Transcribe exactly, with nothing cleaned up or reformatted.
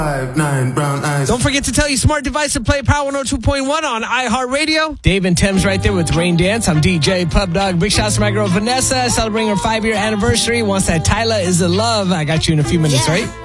Five, nine, brown eyes. Don't forget to tell your smart device to play Power one oh two point one on iHeartRadio. Dave and Tim's right there with Rain Dance. I'm D J Pub Dog. Big shouts to my girl Vanessa, celebrating her five-year anniversary. Wants that Tyla is a love. I got you in a few minutes, Yeah. right?